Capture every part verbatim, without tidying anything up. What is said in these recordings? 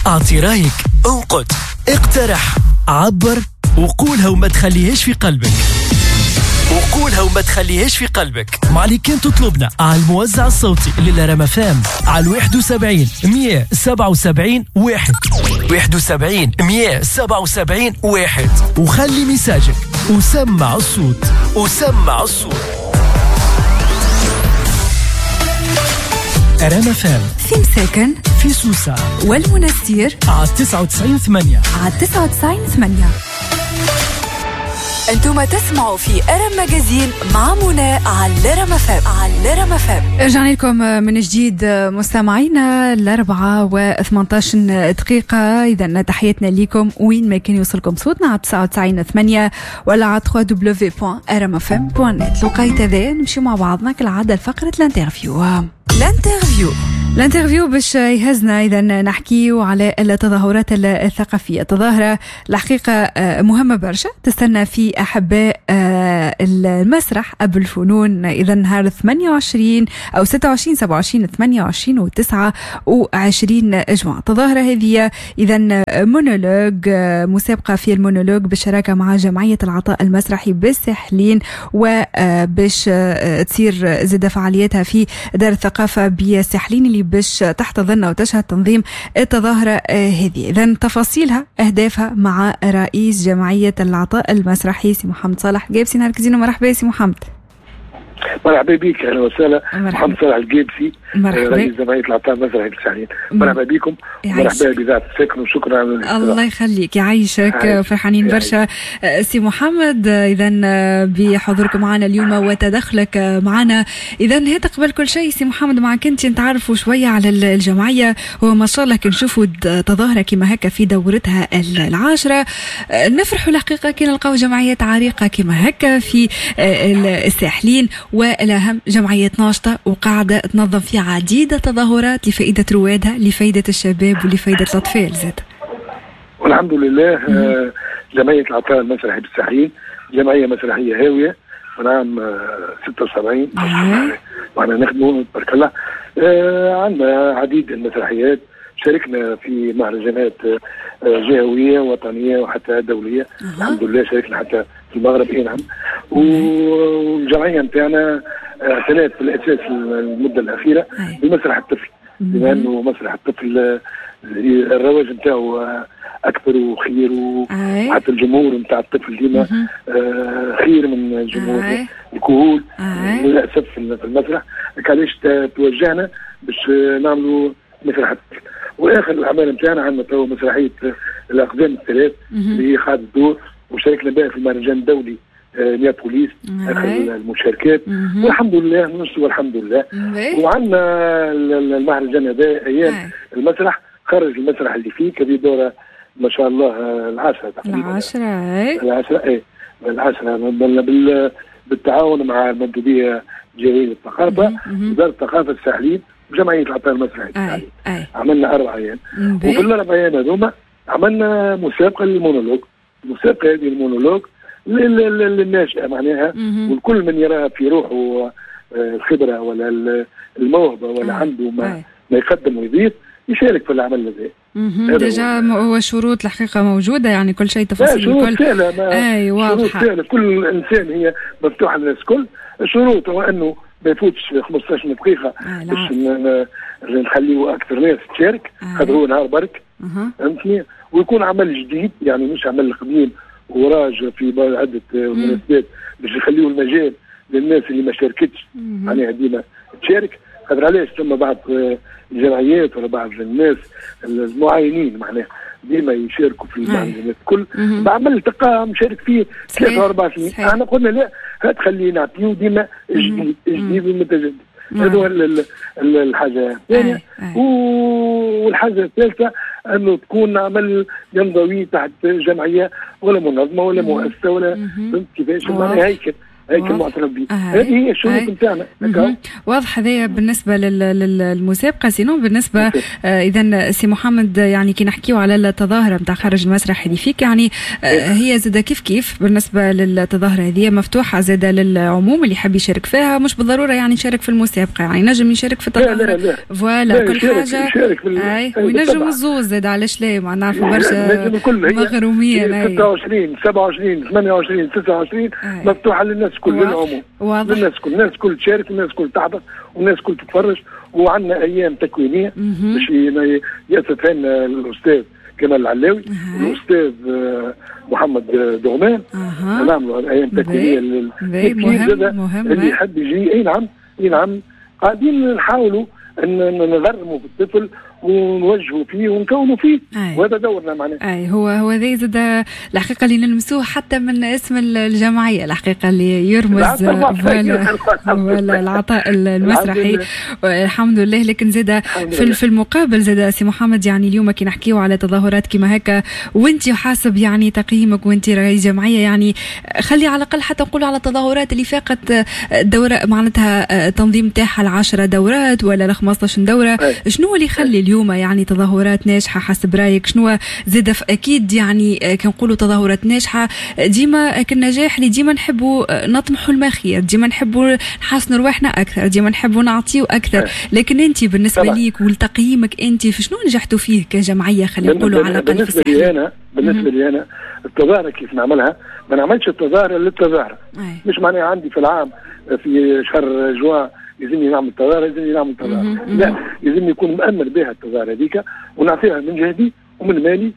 اعطي رايك، انقد، اقترح، عبر وقولها وما تخليهاش في قلبك. وقولها وما تخليهاش في قلبك. مع اللي كان تطلبنا على الموزع الصوتي للرام فام على واحد وسبعين مية سبعة وسبعين واحد واحد وسبعين مية سبعة وسبعين واحد، وخلي مساجك وسمع الصوت وسمع الصوت. رام فام في مساكن، في سوسة والمنستير على تسعة وتسعين ثمانية على تسعة وتسعين ثمانية. انتم تسمعوا في أرم ماجازين مع منى على رام فام على رام فام. رجعنا لكم من جديد مستمعينا الأربعة وثمانتاش دقيقة. إذا تحياتنا لكم وين ما كان يوصلكم صوتنا على تسعة وتسعين ثمانية ولا على دبليو دبليو دبليو دوت ارم اف ام دوت نت. لقيت هذا نمشي مع بعضنا كالعادة لفقرة الانترفيو. الانترفيو الانترفيو باش يهزنا إذا نحكيو على التظاهرات الثقافية. تظاهرة الحقيقة مهمة برشا تستنى في أحباء المسرح أبو الفنون إذا نهار ثمانية وعشرين أو ستة وعشرين سبعة وعشرين ثمانية وعشرين وتسعة وعشرين جمعة. التظاهرة هذه إذا مونولوج، مسابقة في المونولوج بالشراكة مع جمعية العطاء المسرحي بالساحلين، وباش تصير زادة فعالياتها في دار الثقافة بالساحلين اللي باش تحتضن وتشهد تنظيم التظاهرة هذه. إذن تفاصيلها أهدافها مع رئيس جمعية العطاء المسرحي سي محمد صالح الجابسي. نهار كزينو، مرحبا سي محمد. مرحبا بك، اهلا وسهلا. محمد صالح الجابسي، رئيس جمعية العطاء المسرحي بالساحلين. مرحبا بكم، مرحبا بذات السكن، وشكرا على الاستضافة. الله يخليك، يعيشك، وفرحانين برشا سي محمد اذا بحضوركم معنا اليوم وتدخلك معنا. اذا هذا قبل كل شيء سي محمد معك انت نتعرفوا شويه على الجمعيه، وما شاء الله كنشوفوا تظاهره كما هكا في دورتها العاشره. نفرحوا الحقيقه كي نلقاو جمعيات عريقه كما هكا في الساحلين، والأهم جمعية ناشطة وقاعدة تنظم في عديد تظاهرات لفائدة روادها، لفائدة الشباب ولفائدة الأطفال زاد. والحمد لله. آه جمعية العطاء المسرحي بالساحلين جمعية مسرحية هاوية من عام ستة وسبعين وأنا نخدمه تبارك الله. آه عندنا عديد المسرحيات، شاركنا في مهرجانات آه جهوية وطنية وحتى دولية. أه. الحمد لله شاركنا حتى في المغرب. اي نعم. والجمعية نتاعنا اعتنت في الأساس المدة الأخيرة بمسرح الطفل، بما أنه مسرح الطفل الرواج نتاعو أكثر وخير، وحتى الجمهور نتاع الطفل ديما خير من الجمهور الكهول للأسف في المسرح. علاش توجهنا باش نعملوا مسرح الطفل. وآخر الأعمال نتاعنا عندنا تو مسرحية الأقدام الثلاث اللي هي خاضت الدور، وشاركنا بها في المهرجان الدولي نيابوليس اخر المشاركات. والحمد لله نشكر الحمد لله. وعندنا المهرجان هذا ايام المسرح، خرج المسرح اللي فيه كذي دوره ما شاء الله العشرة تقريبا. العشرة اي العشرة اي العشرة بالتعاون مع المندوبية جهوية الثقافة ودار الثقافة الساحلين وجمعية العطاء المسرحي الساحلين. عملنا أربع أيام، وفي الأربع أيام هذوما عملنا مسابقة للمونولوج. المسابقة هذه المونولوج للناشئة معناها، والكل من يراها في روحه الخبرة ولا الموهبة ولا آه. عنده ما, ما يقدم ويضيف يشارك في العمل هذا. ديجا هو شروط الحقيقة موجودة، يعني كل شيء تفاصيل الكل اي واضحة. شروط كل إنسان هي مفتوحة للناس كل. الشروط هو أنه ما يفوتش خمسطاش دقيقة باش آه نخليه أكثر ناس تشارك، خاطر هو نهار برك فهمتني، ويكون عمل جديد يعني مش عمل قديم وراج في عدة مناسبات باش يخليوا المجال للناس اللي ما شاركتش معناها ديما تشارك. خاطر علاش ثم بعض الجمعيات ولا بعض الناس المعاينين معناها ديما يشاركوا في المهرجانات الكل بعمل تلقاه مشارك فيه ثلاثة وأربع سنين. احنا قلنا لا، هات خليه نعطيه ديما جديد جديد ومتجدد. هذا هو الحاجة الثانية. والحاجة الثالثة أنه تكون عمل ينضوي تحت جمعية ولا منظمة ولا مؤسسة ولا فهمت كيفاش معناها هيك هيك المعترف به. هذه هي الشروط نتاعنا. واضح هذايا بالنسبه للمسابقه. سينو بالنسبه آه اذا سي محمد يعني كي نحكيو على التظاهره نتاع خارج المسرح اللي فيك يعني آه هي زاده كيف كيف بالنسبه للتظاهره هذه مفتوحه زاده للعموم اللي يحب يشارك فيها، مش بالضروره يعني يشارك في المسابقه، يعني نجم يشارك في التظاهره فوالا كل حاجه اي وينجم الزوز زاد علاش لا ما نعرفوا برشا مغرومين. ستة وعشرين سبعة وعشرين ثمانية وعشرين تسعة وعشرين مفتوحه للناس كل للعموم، للناس كل الناس كل تشارك، الناس كل تحضر والناس كل تتفرج. وعندنا ايام تكوينيه باش ياسف لنا الاستاذ كمال العلاوي والاستاذ محمد دغمان نعملوا ايام تكوينيه للتفكير اللي يحب يجي. اي نعم اي نعم قاعدين نحاولوا ان نغرموا في الطفل ونوجهوا فيه ونكونوا فيه، وهذا دورنا معناه. اي هو هو ذي زاد الحقيقه اللي نلمسوه حتى من اسم الجمعيه الحقيقه اللي يرمز ولا العطاء المسرحي الحمد لله. لكن زاد في, في المقابل زاد سي محمد يعني اليوم كي نحكيو على تظاهرات كيما هكا وانت حاسب يعني تقييمك وانت راهي جمعيه، يعني خلي على الاقل حتى نقولوا على التظاهرات اللي فاقت دوره معناتها تنظيم تاعها العشرة دورات ولا خمسطاش دوره، شنو اللي يخلي اليوم يعني تظاهرات ناجحه حسب رايك؟ شنو زاد اكيد يعني كنقولوا تظاهرات ناجحه ديما كالنجاح اللي ديما نحبوا نطمحوا المخير، ديما نحبوا نحسنوا رواحنا اكثر، ديما نحبوا نعطيو اكثر. لكن انت بالنسبه ليك ولتقييمك انت في شنو نجحتوا فيه كجمعيه خلينا نقولوا على الاقل في بالنسبه لي انا بالنسبه لي انا التظاهره كيف نعملها ما نعملش التظاهره للتظاهره، مش معناها عندي في العام في شهر جوان يلزمني نعمل تظاهره يلزمني نعمل تظاهره، لا يلزمني يكون مأمن بها التظاهره هذيك ونعطيها من جهدي ومن مالي،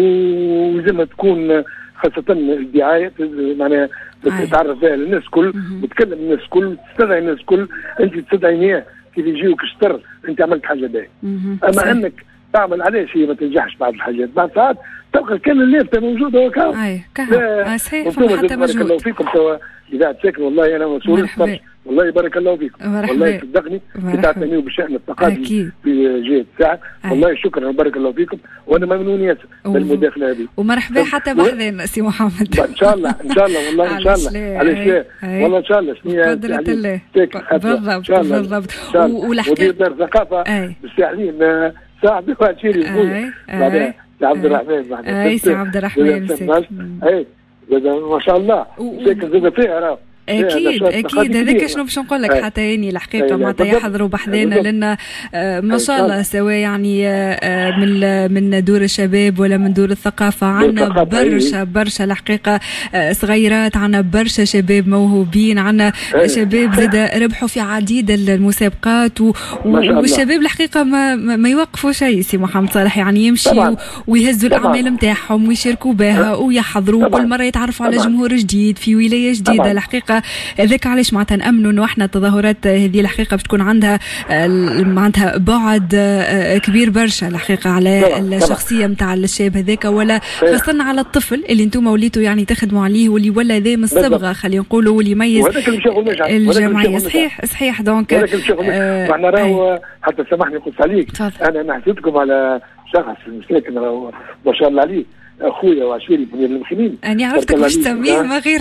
ولازم تكون خاصه الدعايه معناها تتعرف بها للناس كل وتكلم الناس كل تستدعي الناس كل. انت تستدعي كيف يجيوك الشطر انت عملت حاجه باهيه، اما انك تعمل علاش هي ما تنجحش بعض الحاجات بعد ساعات تبقى كل اللافته موجوده وكا. اي كها صحيح حتى بارك الله فيكم توا اذاعه ساكن والله انا مسؤول والله بارك الله فيكم والله صدقني تعتنيوا بالشأن الثقافي في جهة ساعة والله شكرا وبارك الله فيكم وانا ممنون ياسر بالمداخله هذه ومرحبا حتى بحذانا سي محمد ان شاء الله ان شاء الله والله ان شاء الله علاش لا والله ان شاء الله شنو قدرة الله بالضبط بالضبط. والحكايه دار الثقافه بالساحلين ساعد وعشيري خويا بعدين سي عبد الرحمن بعد اي سي عبد الرحمن اي ما شاء الله ساكن زاد فيها راه اكيد اكيد هذاك شنو باش نقول لك حتى يعني الحقيقه معناتها يحضروا بحذانا لنا آه ما شاء الله سواء يعني آه من من دور الشباب ولا من دور الثقافه عندنا برشا برشا الحقيقه آه صغيرات، عندنا برشا شباب موهوبين، عندنا شباب زاد ربحوا في عديد المسابقات والشباب الحقيقه ما ما يوقفوا شيء سي محمد صالح، يعني يمشي ويهزوا الاعمال نتاعهم ويشاركوا بها ويحضروا كل مره يتعرفوا على جمهور جديد في ولايه جديده. الحقيقه هذاك علاش معناتها نأمنوا انه احنا التظاهرات هذه الحقيقه بتكون عندها معناتها بعد كبير برشا الحقيقه على الشخصيه نتاع الشاب هذاك ولا خاصه على الطفل اللي انتم وليتوا يعني تخدموا عليه واللي ولا ذا من الصبغه خلينا نقولوا واللي يميز الجمعيه. صحيح صحيح دونك احنا راهو حتى سامحني قلت عليك انا نحسدكم على شخص مساكن راهو ما شاء الله عليه اخويا وعشيري من المخيمين. انا عرفتك باش تسميه ما غير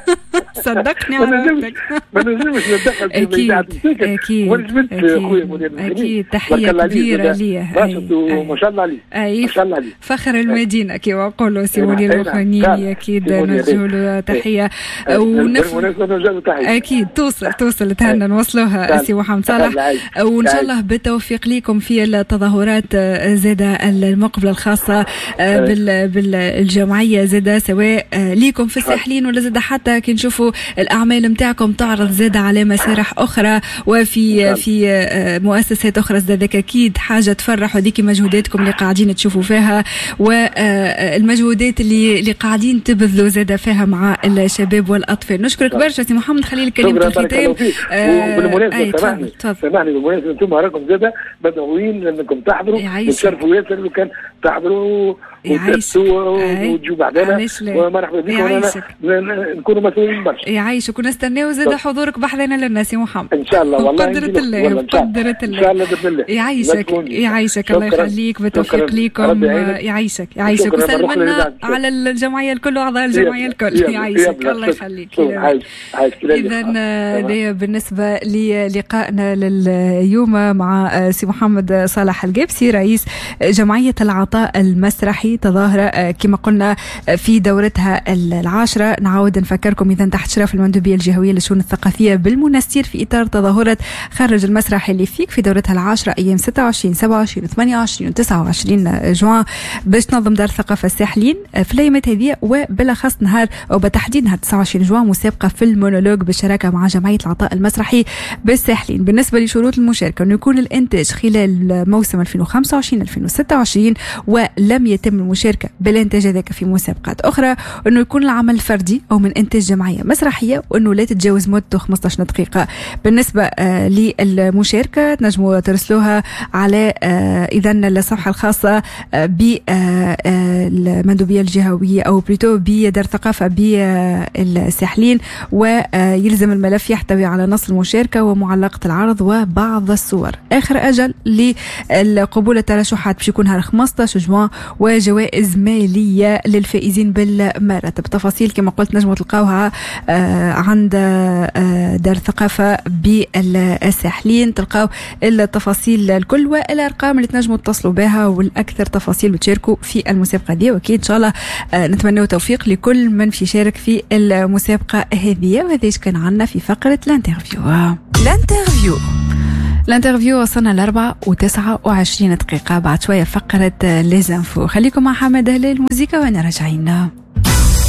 صدقني عرفتك ما نجمش ندخل في اكيد اكيد ونجمت اخويا منير المخيمين اكيد تحيه كبيره ليه ما شاء الله عليه ما شاء الله عليه فخر المدينه كيما نقولوا سي منير المخيمين اكيد نوجه له تحيه ونف اكيد توصل توصل تهنا نوصلوها سي محمد صالح وان شاء الله بالتوفيق ليكم في التظاهرات زاده المقبله الخاصه بال الجمعيه زاده سواء ليكم في الساحلين ولا زاده حتى كي نشوفوا الاعمال نتاعكم تعرض زاده على مسارح اخرى وفي في مؤسسات اخرى زادك اكيد حاجه تفرح، وهذيك مجهوداتكم اللي قاعدين تشوفوا فيها والمجهودات اللي اللي قاعدين تبذلوا زاده فيها مع الشباب والاطفال. نشكرك برشا سي محمد خليل كلمه الختام. وبالمناسبه سامحني سامحني بالمناسبه انتم راكم زاده مدعوين انكم تحضروا وتشرفوا ياسر لو كان تحضروا وتجوا بعدنا ومرحبا بكم. نكونوا مسؤولين برشا. يعيشك ونستناو زاد حضورك بحذنا للناس يا محمد ان شاء الله. والله قدرة الله قدرة الله ان شاء الله باذن الله. يعيشك يعيشك الله يخليك بالتوفيق ليكم. يعيشك يعيشك وسلمنا على الجمعيه الكل واعضاء الجمعيه الكل. يعيشك الله يخليك. اذا بالنسبه للقائنا لليوم مع سي محمد صالح القبسي رئيس جمعيه العطاء المسرحي تظاهره كما قلنا في دورتها العاشره. نعاود نفكركم اذا تحت شرف المندوبيه الجهويه للشؤون الثقافيه بالمنستير في اطار تظاهره خرج المسرح اللي فيك في دورتها العاشره ايام ستة وعشرين سبعة وعشرين ثمانية وعشرين وتسعة وعشرين جوان باش تنظم دار الثقافه الساحلين في الايامات هذه وبالاخص نهار او بالتحديد نهار تسعة وعشرين جوان مسابقه في المونولوج بالشراكه مع جمعيه العطاء المسرحي بالساحلين. بالنسبه لشروط المشاركه انه يكون الانتاج خلال موسم ألفين وخمسة وعشرين ألفين وستة وعشرين ولم يتم المشاركه بالانتاج هذاك في مسابقات اخرى، انه يكون العمل فردي او من انتاج جمعيه مسرحيه، وانه لا تتجاوز مدته خمسة عشر دقيقه. بالنسبه آه للمشاركه تنجموا ترسلوها على آه اذا الصفحه الخاصه آه بالمندوبيه الجهويه او بلوتو بدار ثقافه بالساحلين، ويلزم الملف يحتوي على نص المشاركه ومعلقه العرض وبعض الصور. اخر اجل للقبول الترشحات باش يكون نهار خمسة عشر جوان، وجوائز ماليه للفائزين بالمراتب. تفاصيل كما قلت نجموا تلقاوها عند دار الثقافه بالساحلين، تلقاو التفاصيل الكل والارقام اللي تنجموا تتصلوا بها والاكثر تفاصيل وتشاركوا في المسابقه دي. واكيد ان شاء الله نتمنى توفيق لكل من في شارك في المسابقه هذه. وهذا ايش كان عندنا في فقره الانترفيو. الانترفيو الانترفيو وصلنا لأربعة وتسعة وعشرين دقيقة. بعد شوية فقرة ليزانفو. خليكم مع حمد أهل الموسيقى وانا راجعين.